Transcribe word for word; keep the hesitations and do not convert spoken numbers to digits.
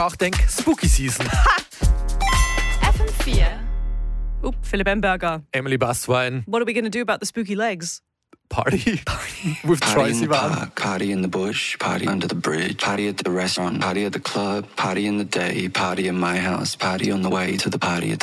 Nachdenk, Spooky Season. F M vier. Oop, Philip Emberger. Emily Basswein, What are we going to do about the spooky legs? Party. With Party Troye in the Sivan. park, party in the bush, party under the bridge, party at the restaurant, party at the club, party in the day, party in my house, party on the way to the party at the